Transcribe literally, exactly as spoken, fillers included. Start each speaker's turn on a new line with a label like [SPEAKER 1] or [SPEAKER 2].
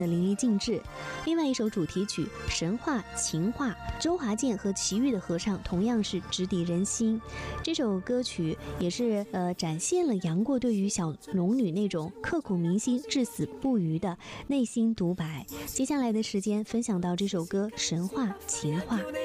[SPEAKER 1] 的淋漓尽致。另外一首主题曲《神话情话》，周华健和齐豫的合唱同样是直抵人心。这首歌曲也是呃展现了杨过对于小龙女那种刻骨铭心、至死不渝的内心独白。接下来的时间分享到这首歌《神话情话》。